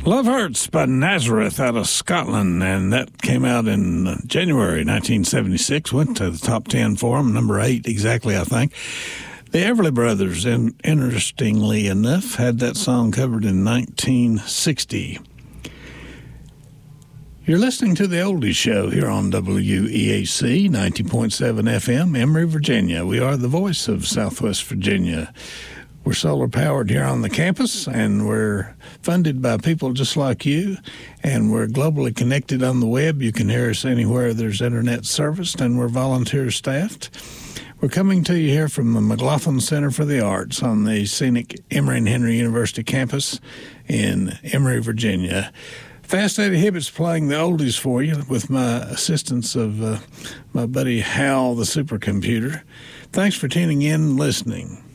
Love Hurts by Nazareth out of Scotland, and that came out in January 1976, went to the top 10 for them, number 8 exactly, I think. The Everly Brothers, interestingly enough, had that song covered in 1960. You're listening to The Oldies Show here on WEAC 90.7 FM, Emory, Virginia. We are the voice of Southwest Virginia. We're solar-powered here on the campus, and we're funded by people just like you, and we're globally connected on the web. You can hear us anywhere there's internet service, and we're volunteer-staffed. We're coming to you here from the McLaughlin Center for the Arts on the scenic Emory and Henry University campus in Emory, Virginia. Fast Eddie Hibbett's playing the oldies for you with my assistance of my buddy Hal, the supercomputer. Thanks for tuning in and listening.